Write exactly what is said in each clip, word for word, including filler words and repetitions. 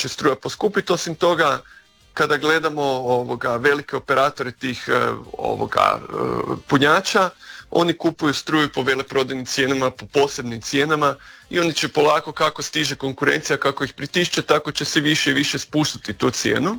će struja poskupiti. Osim toga, kada gledamo ovoga, velike operatore tih ovoga, punjača, oni kupuju struju po veleprodajnim cijenama, po posebnim cijenama i oni će polako, kako stiže konkurencija, kako ih pritišće, tako će se više i više spuštati tu cijenu.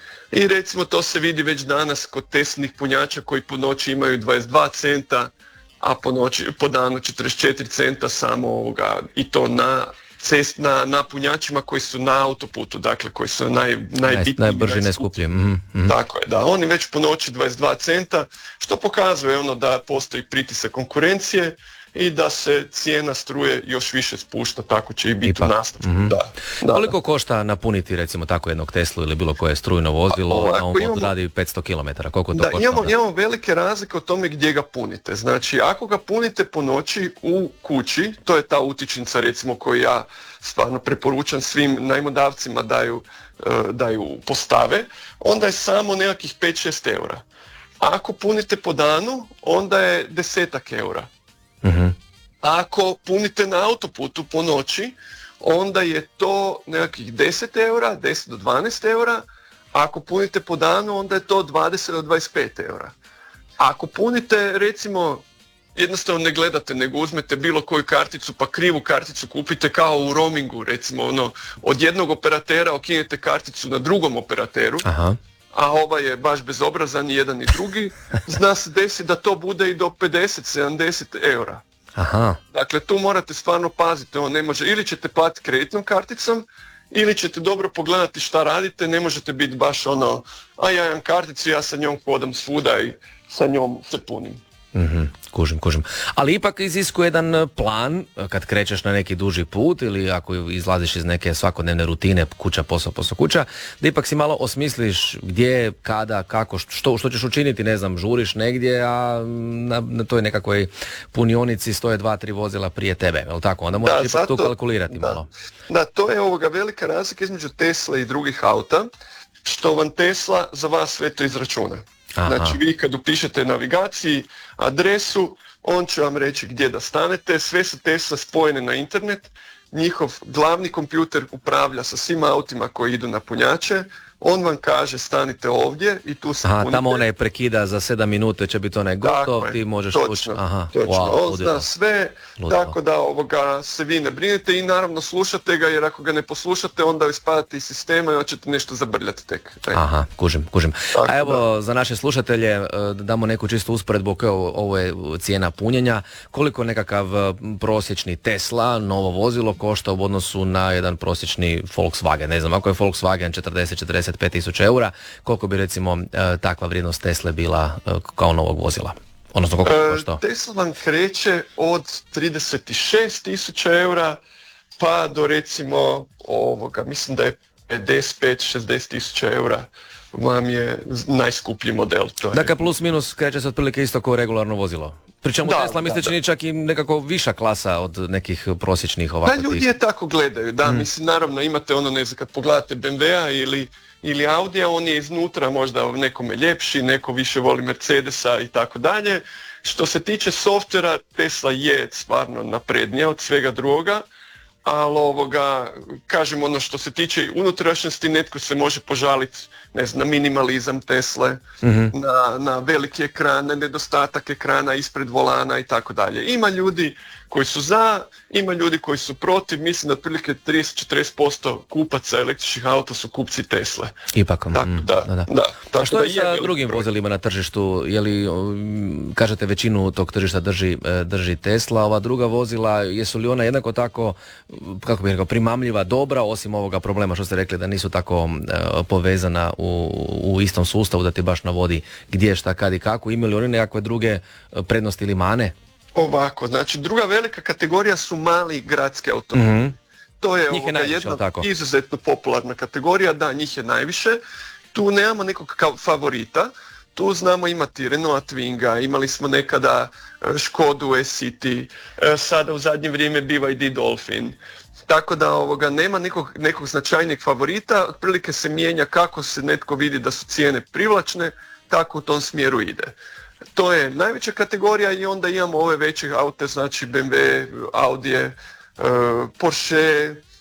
I recimo to se vidi već danas kod Teslinih punjača koji po noći imaju dvadeset dva centa, a po, noći, po danu četrdeset četiri centa samo ovoga, i to na cest, na, na punjačima koji su na autoputu, dakle koji su naj, najbitniji. Najbrži, najskuplji. Mm-hmm. Tako je, da. Oni već po noći dvadeset dva centa, što pokazuje ono da postoji pritisak konkurencije i da se cijena struje još više spušta, tako će i biti u nastavku. Mm-hmm. Da, da. Koliko košta napuniti recimo tako jednog Teslu ili bilo koje strujno vozilo, a on imamo, radi petsto kilometara, koliko to da, košta? Imamo, imamo velike razlike o tome gdje ga punite. Znači, ako ga punite po noći u kući, to je ta utičnica recimo koju ja stvarno preporučam svim najmodavcima daju, daju postave, onda je samo nekakvih pet do šest eura. Ako punite po danu, onda je desetak eura. Mm-hmm. Ako punite na autoputu po noći, onda je to nekakvih deset eura, deset do dvanaest eura. Ako punite po danu, onda je to dvadeset do dvadeset pet eura. Ako punite, recimo, jednostavno ne gledate, nego uzmete bilo koju karticu, pa krivu karticu kupite kao u roamingu, recimo ono, od jednog operatera okinete karticu na drugom operateru, aha, a ovaj je baš bezobrazan, jedan i drugi, zna se desi da to bude i do pedeset do sedamdeset eura. Aha. Dakle, tu morate stvarno paziti, on ne može, ili ćete platiti kreditnom karticom, ili ćete dobro pogledati šta radite, ne možete biti baš ono, a ja imam karticu, ja sa njom hodam svuda i sa njom se punim. Mm-hmm. Kužim, kužim. Ali ipak iziskuje jedan plan kad krećeš na neki duži put ili ako izlaziš iz neke svakodnevne rutine, kuća, posao, posao, kuća, da ipak si malo osmisliš gdje, kada, kako, što, što ćeš učiniti, ne znam, žuriš negdje, a na, na toj nekakvoj punionici stoje dva, tri vozila prije tebe, je li tako? Onda moraš da, ipak zato, tu kalkulirati da, malo. Da, to je ovoga velika razlika između Tesla i drugih auta, što vam Tesla za vas sve to izračuna. Aha. Znači vi kad upišete navigaciji adresu, on će vam reći gdje da stanete, sve su Tesla spojene na internet, njihov glavni kompjuter upravlja sa svim autima koji idu na punjače, on vam kaže stanite ovdje i tu se aha, punite. Tamo onaj prekida za sedam minuta će biti onaj gotov, tako ti je, možeš točno, ući. Aha, točno. wow, On zna sve, ludilo. Tako da ovoga se vi ne brinete i naravno slušate ga, jer ako ga ne poslušate onda ispadate iz sistema i hoćete nešto zabrljati tek. tek. Aha, kužim, kužim. Tako, a evo da. Za naše slušatelje damo neku čistu usporedbu, ovo je cijena punjenja, koliko nekakav prosječni Tesla, novo vozilo košta u odnosu na jedan prosječni Volkswagen, ne znam, ako je Volkswagen četrdeset do četrdeset pet tisuća eura, koliko bi recimo takva vrijednost Tesle bila kao novog vozila? Odnosno koliko e, košta? Tesla vam kreće od trideset šest tisuća eura pa do recimo ovoga, mislim da je pedeset pet do šezdeset tisuća eura vam je najskuplji model. To je. Dakle, plus minus kreće se otprilike isto kao regularno vozilo. Pričemu da, Tesla misleći da, da. čak i nekako viša klasa od nekih prosječnih ovako. Da, ljudi tih. je tako gledaju, da, mm. mislim, naravno imate ono, ne znam, kad pogledate B M W-a ili, ili Audija, on je iznutra možda nekome ljepši, neko više voli Mercedesa i tako dalje. Što se tiče softvera, Tesla je stvarno naprednija od svega drugoga, ali ovoga, kažem ono što se tiče unutrašnjosti, netko se može požaliti, ne znam, na minimalizam Tesle, mm-hmm. na, na veliki ekran, na nedostatak ekrana ispred volana i tako dalje. Ima ljudi koji su za, ima ljudi koji su protiv, mislim da otprilike trideset do četrdeset posto kupaca električnih auta su kupci Tesle. Ipak, tako, mm, da, da, da. da. Tako a što da je sa je drugim broj. Vozilima na tržištu? Je li, kažete, većinu tog tržišta drži, drži Tesla, ova druga vozila, jesu li ona jednako tako, kako bih rekao, primamljiva, dobra, osim ovoga problema što ste rekli da nisu tako uh, povezana u, u istom sustavu, da ti baš navodi gdje, šta, kad i kako, imaju li oni nekakve druge prednosti ili mane? Ovako, znači druga velika kategorija su mali gradski automobili. Mm-hmm. To je, ovoga, je jedna tako. izuzetno popularna kategorija, da, njih je najviše. Tu nemamo nekog favorita, tu znamo imati Renault Twinga, imali smo nekada Škodu E-City, sada u zadnje vrijeme B Y D Dolphin. Tako da ovoga nema nekog, nekog značajnijeg favorita, otprilike se mijenja kako se netko vidi da su cijene privlačne, tako u tom smjeru ide. To je najveća kategorija i onda imamo ove veće aute, znači B M W, Audi, uh, Porsche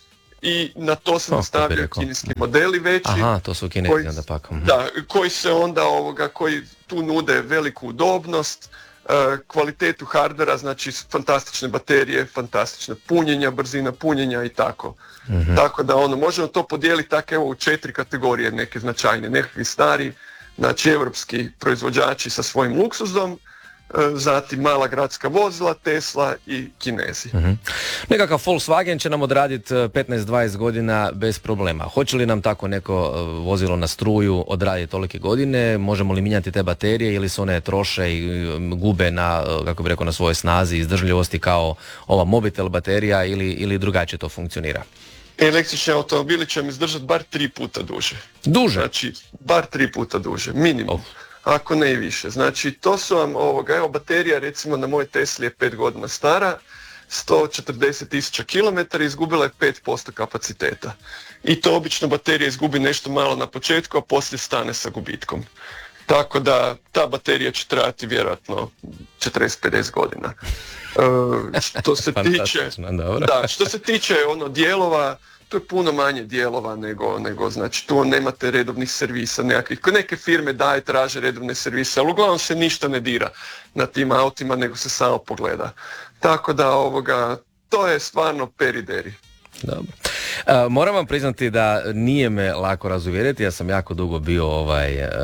i na to se nastavljaju kineski modeli veći. Aha, to su kinezi onda pak. Uh-huh. Da, koji se onda ovoga, koji tu nude veliku udobnost, kvalitetu hardvera, znači fantastične baterije, fantastične punjenja, brzina punjenja i tako. Mm-hmm. Tako da ono, možemo to podijeliti tako evo u četiri kategorije neke značajne, nekakvi stari, znači evropski proizvođači sa svojim luksuzom, zatim mala gradska vozila, Tesla i Kinezi. Mm-hmm. Nekakav Volkswagen će nam odraditi petnaest dvadeset godina bez problema. Hoće li nam tako neko vozilo na struju odraditi tolike godine? Možemo li mijenjati te baterije ili se one troše i gube na, kako bi rekao, na svojoj snazi, izdržljivosti kao ova mobitel baterija ili, ili drugačije to funkcionira? Električni automobili će vam izdržati bar tri puta duže. Duže? Znači, bar tri puta duže, minimum. Oh. Ako ne i više. Znači, to su vam, ovoga, evo, baterija, recimo, na mojoj Tesli je pet godina stara, sto četrdeset tisuća kilometara, izgubila je pet posto kapaciteta. I to obično baterija izgubi nešto malo na početku, a poslije stane sa gubitkom. Tako da, ta baterija će trajati vjerojatno četrdeset do pedeset godina. E, što se tiče, da, što se tiče ono dijelova, to je puno manje dijelova nego, nego znači tu nemate redovnih servisa nekakvih. Neke firme daje, traže redovne servise, ali uglavnom se ništa ne dira na tim autima, nego se samo pogleda. Tako da ovoga, to je stvarno perideri. Dobro. E, moram vam priznati da nije me lako razuvjeriti, ja sam jako dugo bio ovaj e,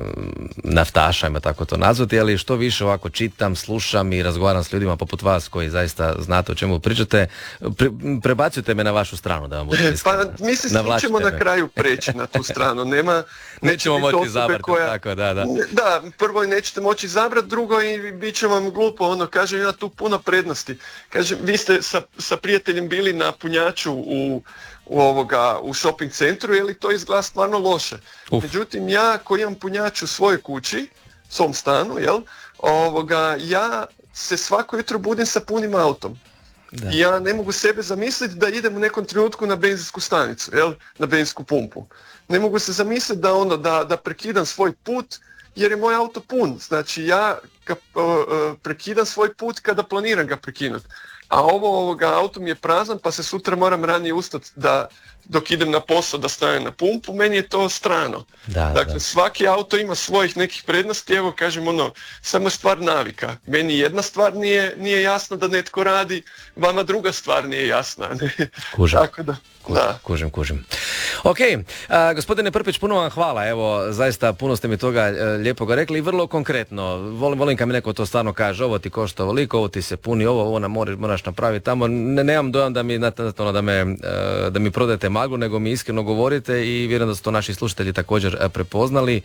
naftaš, ajmo tako to nazvati, ali što više ovako čitam, slušam i razgovaram s ljudima poput vas koji zaista znate o čemu pričate, pre, prebacujte me na vašu stranu da vam budem iskren. Pa mi se ćemo na kraju preći na tu stranu, nema... Nećemo moći izabrati, koja... tako da, da. Da, prvo nećete moći izabrati, drugo i bit će vam glupo, ono, kažem, ima tu puno prednosti. Kažem, vi ste sa, sa prijateljem bili na punjaču u, u, ovoga, u shopping centru, je li to izgleda stvarno loše. Uf. Međutim, ja koji imam punjač u svojoj kući, svom stanu, jel, ovoga, ja se svako jutro budim sa punim autom. Da. Ja ne mogu sebe zamisliti da idem u nekom trenutku na benzinsku stanicu, jel, na benzinsku pumpu. Ne mogu se zamisliti da ono da, da prekidam svoj put jer je moj auto pun. Znači ja ka, uh, uh, prekidam svoj put kada planiram ga prekinuti. A ovo ovoga auto mi je prazan pa se sutra moram ranije ustati da dok idem na posao da stanem na pumpu, meni je to strano. Da, dakle, da. Svaki auto ima svojih nekih prednosti, evo kažem ono, samo stvar navika. Meni jedna stvar nije, nije jasna da netko radi, vama druga stvar nije jasna. Kužem. Tako da. Kužim, da. kužim, kužim. Ok, a, gospodine Prpić, puno vam hvala, evo, zaista puno ste mi toga e, lijepoga rekli i vrlo konkretno. Volim, volim kad mi neko to stvarno kaže, ovo ti košta ovoliko, ovo ti se puni, ovo, ovo nam moraš, moraš napraviti tamo. Ne, nemam dojam da mi, da me, e, da mi prodajete maglu, nego mi iskreno govorite i vjerujem da su to naši slušatelji također e, prepoznali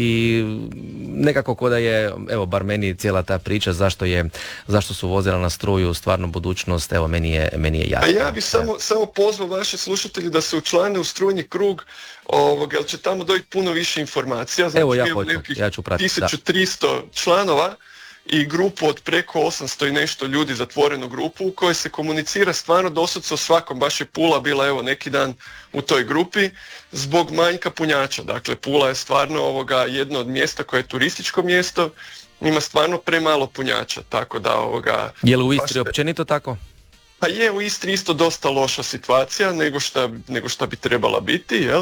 i nekako ko da je, evo, bar meni cijela ta priča zašto je, zašto su vozila na struju stvarno budućnost, evo, meni je, meni je jasno. A ja bih samo, samo pozvao vaše slušatelji da se učlane u strujni krug, ovoga, jer će tamo dobiti puno više informacija. Znači, evo ja hoću, ja ću pratiti. tisuću tristo članova i grupu od preko osamsto i nešto ljudi, zatvorenu grupu u kojoj se komunicira stvarno doslovce o svakom. Baš je Pula bila evo neki dan u toj grupi zbog manjka punjača. Dakle, Pula je stvarno ovoga jedno od mjesta koje je turističko mjesto, ima stvarno premalo punjača, tako da ovoga... Je li u Istri općenito tako? Pa je u Istri isto dosta loša situacija nego šta, nego šta bi trebala biti, jel?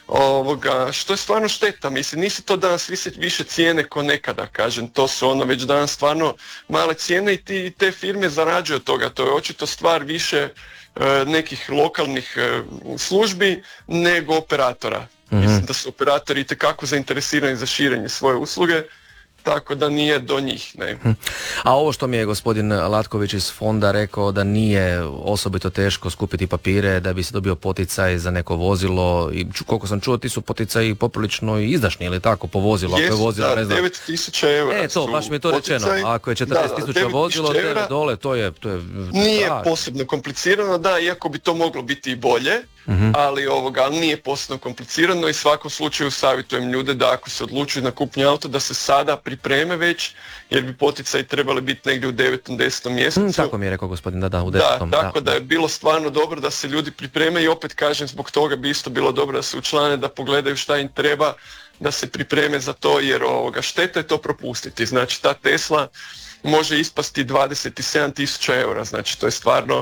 Ovoga, što je stvarno šteta, mislim, nisu to danas više, više cijene ko nekada, kažem, to su ono već danas stvarno male cijene i ti, te firme zarađuju od toga, to je očito stvar više e, nekih lokalnih e, službi nego operatora. Mm-hmm. Mislim da su operatori itekako zainteresirani za širenje svoje usluge, tako da nije do njih. Ne. A ovo što mi je gospodin Latković iz fonda rekao da nije osobito teško skupiti papire da bi se dobio poticaj za neko vozilo i koliko sam čuo ti su poticaji poprilično izdašni ili tako po vozilu. Jesu, ako je vozilo, da, ne znam. devet tisuća eura. E to, baš mi je to poticaj. Rečeno. Ako je četrnaest tisuća vozilo dole, to je... To je nije da. Posebno komplicirano, da, iako bi to moglo biti i bolje, mm-hmm. ali ovoga nije posebno komplicirano i u svakom slučaju savjetujem ljude da ako se odlučuju na kupnju auta da se sada pripreme već, jer bi poticaji trebali biti negdje u devetom desetom mjesecu. Mm, tako mi je rekao gospodin, da, da, u desetom. Da, tako da. da je bilo stvarno dobro da se ljudi pripreme i opet kažem, zbog toga bi isto bilo dobro da se učlane, da pogledaju šta im treba, da se pripreme za to, jer ovoga, šteta je to propustiti. Znači ta Tesla može ispasti dvadeset sedam tisuća eura, znači to je stvarno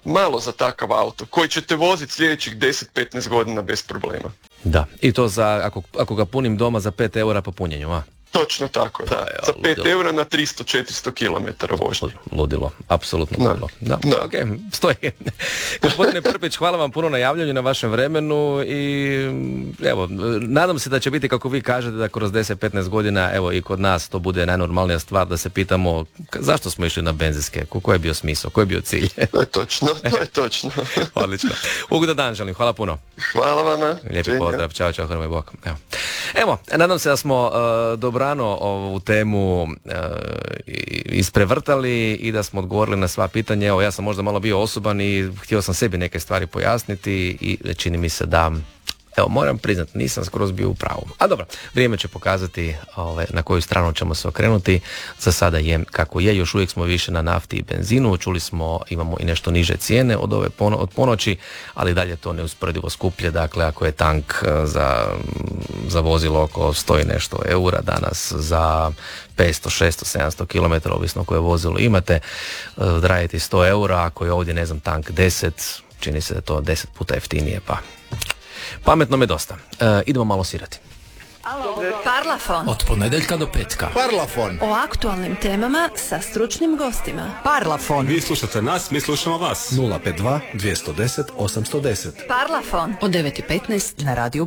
malo za takav auto koji ćete voziti sljedećih deset do petnaest godina bez problema. Da, i to za, ako, ako ga punim doma za pet eura po punjenju, a? Točno tako, da. je, Za pet ludilo. eura na tristo do četiristo kilometara vožnje. Ludilo, apsolutno Da. ludilo. Da, Da. ok, stoji. Gospodine Prpić, hvala vam puno na javljanju, na vašem vremenu i evo, nadam se da će biti kako vi kažete da kroz deset do petnaest godina, evo i kod nas to bude najnormalnija stvar da se pitamo zašto smo išli na benzinske, koji je bio smisao, koji je bio cilj. To je točno, to je točno. Odlično. Ugodan dan želim, hvala puno. Hvala vama. Lijepi Želja. pozdrav, čao, čao, hrme bok. Evo. Evo, nadam se da smo uh, dobrano ovu temu uh, isprevrtali i da smo odgovorili na sva pitanja. Evo, ja sam možda malo bio osoban i htio sam sebi neke stvari pojasniti i čini mi se da, evo, moram priznati, nisam skroz bio u pravu. A dobro, vrijeme će pokazati ove, na koju stranu ćemo se okrenuti. Za sada je kako je, još uvijek smo više na nafti i benzinu. Čuli smo, imamo i nešto niže cijene od ove pono, od ponoći, ali dalje to neusporedivo skuplje. Dakle, ako je tank za, za vozilo oko sto i nešto eura, danas za petsto, šesto, sedamsto kilometara, ovisno koje vozilo imate, raditi sto eura, ako je ovdje, ne znam, tank deset, čini se da je to deset puta jeftinije, pa pametno me dosta. E, idemo malo sirati. Parlafon. Od ponedjeljka do petka. Parlafon. O aktualnim temama sa stručnim gostima. Parlafon. Vi slušate nas, mi slušamo vas. nula pet dva, dvjesto deset, osamsto deset. Parlafon. Od devet i petnaest na radiju